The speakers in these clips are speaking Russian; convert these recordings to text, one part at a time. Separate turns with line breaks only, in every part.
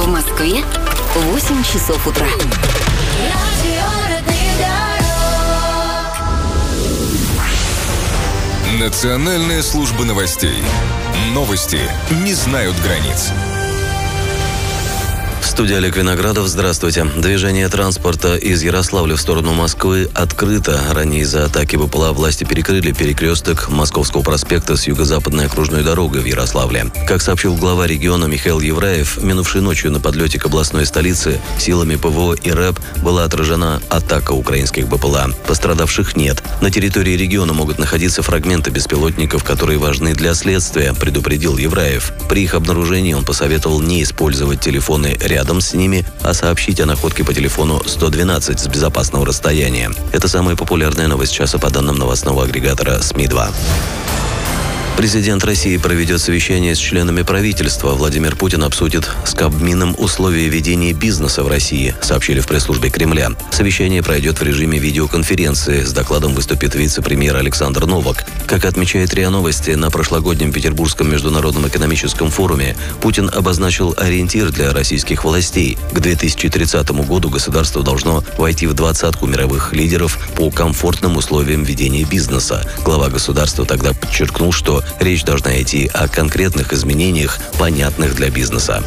В Москве 8 часов утра.
Национальная служба новостей. Новости не знают границ.
Студия Олег Виноградов. Здравствуйте. Движение транспорта из Ярославля в сторону Москвы открыто. Ранее из-за атаки БПЛА власти перекрыли перекресток Московского проспекта с юго-западной окружной дорогой в Ярославле. Как сообщил глава региона Михаил Евраев, минувшей ночью на подлете к областной столице силами ПВО и РЭБ была отражена атака украинских БПЛА. Пострадавших нет. На территории региона могут находиться фрагменты беспилотников, которые важны для следствия, предупредил Евраев. При их обнаружении он посоветовал не использовать телефоны рядом с ними, а сообщить о находке по телефону 112 с безопасного расстояния. Это самая популярная новость часа по данным новостного агрегатора СМИ-2. Президент России проведет совещание с членами правительства. Владимир Путин обсудит с Кабмином условия ведения бизнеса в России, сообщили в пресс-службе Кремля. Совещание пройдет в режиме видеоконференции. С докладом выступит вице-премьер Александр Новак. Как отмечает РИА Новости, на прошлогоднем Петербургском международном экономическом форуме Путин обозначил ориентир для российских властей. К 2030 году государство должно войти в двадцатку мировых лидеров по комфортным условиям ведения бизнеса. Глава государства тогда подчеркнул, что речь должна идти о конкретных изменениях, понятных для бизнеса.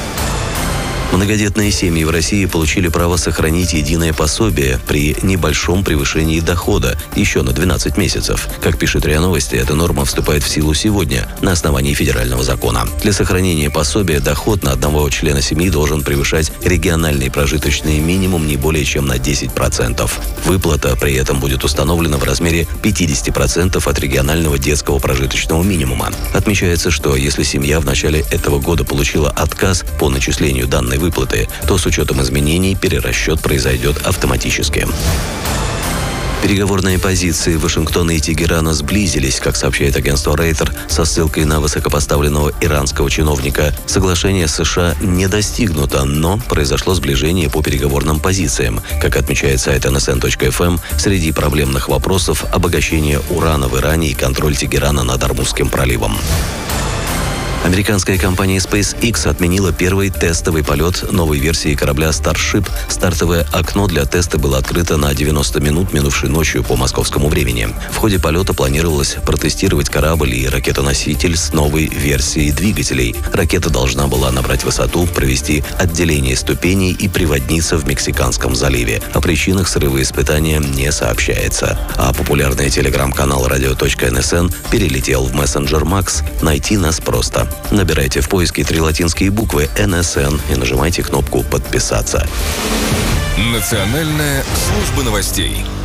Многодетные семьи в России получили право сохранить единое пособие при небольшом превышении дохода еще на 12 месяцев. Как пишет РИА Новости, эта норма вступает в силу сегодня на основании федерального закона. Для сохранения пособия доход на одного члена семьи должен превышать региональный прожиточный минимум не более чем на 10%. Выплата при этом будет установлена в размере 50% от регионального детского прожиточного минимума. Отмечается, что если семья в начале этого года получила отказ по начислению данной выплаты, то с учетом изменений перерасчет произойдет автоматически. Переговорные позиции Вашингтона и Тегерана сблизились, как сообщает агентство Рейтер, со ссылкой на высокопоставленного иранского чиновника. Соглашение с США не достигнуто, но произошло сближение по переговорным позициям. Как отмечает сайт nsn.fm, среди проблемных вопросов обогащение урана в Иране и контроль Тегерана над Ормузским проливом. Американская компания SpaceX отменила первый тестовый полет новой версии корабля Starship. Стартовое окно для теста было открыто на 90 минут минувшей ночью по московскому времени. В ходе полета планировалось протестировать корабль и ракетоноситель с новой версией двигателей. Ракета должна была набрать высоту, провести отделение ступеней и приводниться в Мексиканском заливе. О причинах срыва испытания не сообщается. А популярный телеграм-канал radio.nsn перелетел в мессенджер Max. Найти нас просто. Набирайте в поиске 3 латинские буквы НСН и нажимайте кнопку «Подписаться».
Национальная служба новостей.